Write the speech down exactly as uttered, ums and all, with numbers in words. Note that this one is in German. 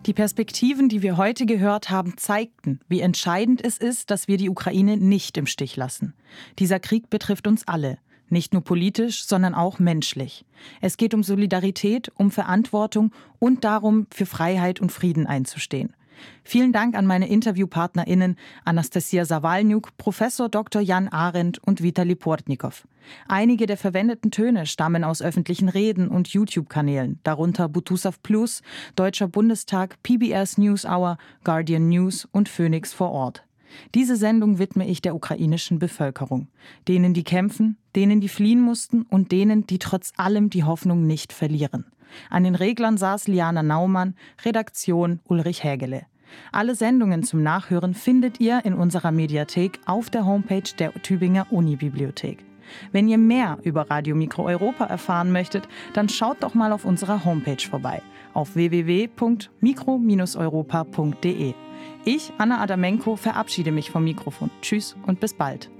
Die Perspektiven, die wir heute gehört haben, zeigten, wie entscheidend es ist, dass wir die Ukraine nicht im Stich lassen. Dieser Krieg betrifft uns alle, nicht nur politisch, sondern auch menschlich. Es geht um Solidarität, um Verantwortung und darum, für Freiheit und Frieden einzustehen. Vielen Dank an meine InterviewpartnerInnen Anastasia Sawalniuk, Professor Doktor Jan Arendt und Vitali Portnikow. Einige der verwendeten Töne stammen aus öffentlichen Reden und YouTube-Kanälen, darunter Butusav Plus, Deutscher Bundestag, P B S NewsHour, Guardian News und Phoenix vor Ort. Diese Sendung widme ich der ukrainischen Bevölkerung. Denen, die kämpfen, denen, die fliehen mussten und denen, die trotz allem die Hoffnung nicht verlieren. An den Reglern saß Liana Naumann, Redaktion Ulrich Hägele. Alle Sendungen zum Nachhören findet ihr in unserer Mediathek auf der Homepage der Tübinger Unibibliothek. Wenn ihr mehr über Radio Mikro Europa erfahren möchtet, dann schaut doch mal auf unserer Homepage vorbei, auf w w w punkt mikro Bindestrich europa punkt de. Ich, Anna Adamenko, verabschiede mich vom Mikrofon. Tschüss und bis bald.